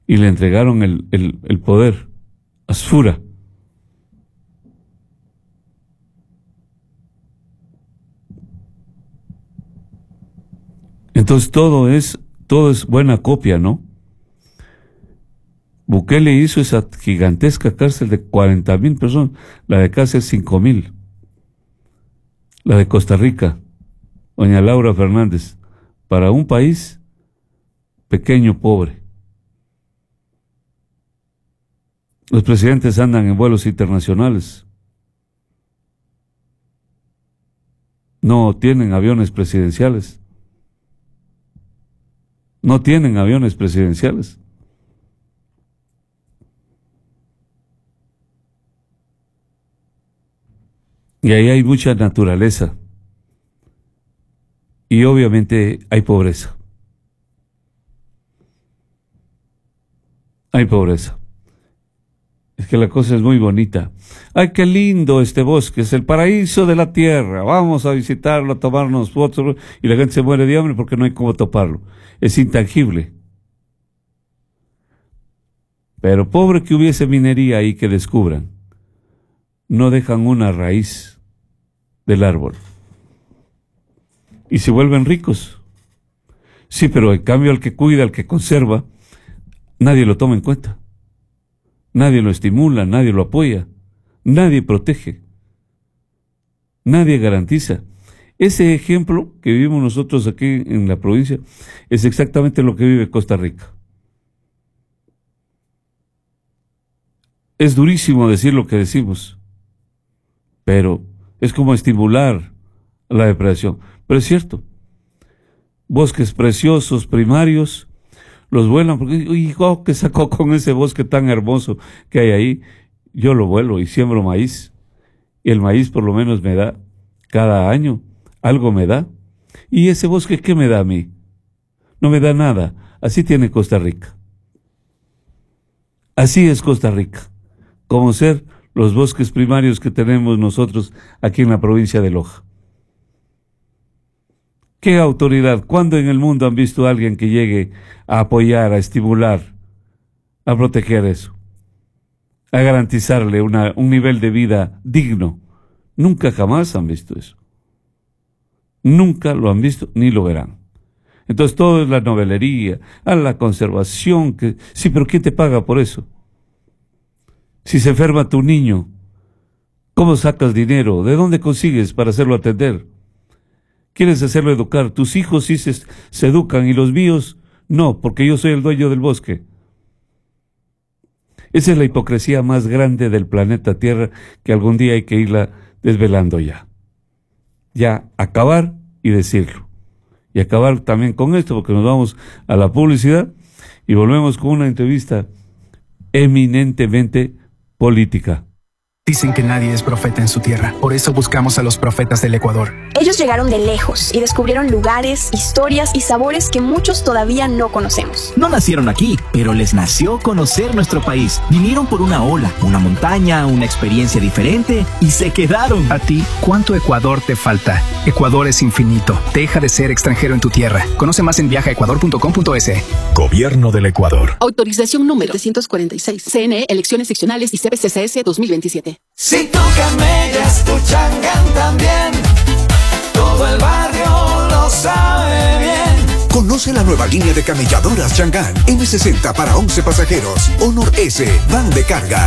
y le entregaron el poder a Sfura. Entonces todo es buena copia, ¿no? Bukele hizo esa gigantesca cárcel de 40,000 personas, la de acá es 5,000. La de Costa Rica, doña Laura Fernández, para un país pequeño, pobre. Los presidentes andan en vuelos internacionales. No tienen aviones presidenciales. No tienen aviones presidenciales. Y ahí hay mucha naturaleza. Y obviamente hay pobreza. Hay pobreza. Es que la cosa es muy bonita. ¡Ay, qué lindo este bosque! Es el paraíso de la tierra. Vamos a visitarlo, a tomarnos fotos. Y la gente se muere de hambre porque no hay cómo toparlo. Es intangible. Pero pobre que hubiese minería ahí que descubran. No dejan una raíz del árbol. Y se vuelven ricos. Sí, pero en cambio al que cuida, al que conserva, nadie lo toma en cuenta. Nadie lo estimula, nadie lo apoya, nadie protege, nadie garantiza. Ese ejemplo que vivimos nosotros aquí en la provincia es exactamente lo que vive Costa Rica. Es durísimo decir lo que decimos, pero es como estimular la depredación. Pero es cierto, bosques preciosos, primarios, los vuelan, porque, hijo, ¿qué sacó con ese bosque tan hermoso que hay ahí? Yo lo vuelo y siembro maíz, y el maíz por lo menos me da, cada año, algo me da. ¿Y ese bosque qué me da a mí? No me da nada. Así tiene Costa Rica. Así es Costa Rica, como ser los bosques primarios que tenemos nosotros aquí en la provincia de Loja. ¿Qué autoridad? ¿Cuándo en el mundo han visto a alguien que llegue a apoyar, a estimular, a proteger eso? A garantizarle un nivel de vida digno. Nunca jamás han visto eso. Nunca lo han visto ni lo verán. Entonces todo es la novelería, a la conservación. Sí, pero ¿quién te paga por eso? Si se enferma tu niño, ¿cómo sacas dinero? ¿De dónde consigues para hacerlo atender? ¿Quieres hacerlo educar? Tus hijos sí se educan y los míos no, porque yo soy el dueño del bosque. Esa es la hipocresía más grande del planeta Tierra que algún día hay que irla desvelando ya. Ya acabar y decirlo. Y acabar también con esto porque nos vamos a la publicidad y volvemos con una entrevista eminentemente política. Dicen que nadie es profeta en su tierra, por eso buscamos a los profetas del Ecuador. Ellos llegaron de lejos y descubrieron lugares, historias y sabores que muchos todavía no conocemos. No nacieron aquí, pero les nació conocer nuestro país. Vinieron por una ola, una montaña, una experiencia diferente y se quedaron. A ti, ¿cuánto Ecuador te falta? Ecuador es infinito. Deja de ser extranjero en tu tierra. Conoce más en viajaecuador.com.es. Gobierno del Ecuador. Autorización número 346. CNE, Elecciones Seccionales y CBCCS 2027. Si tú camellas, tu Changán también. Todo el barrio lo sabe bien. Conoce la nueva línea de camelladoras Changán. M60 para 11 pasajeros. Honor S, van de carga.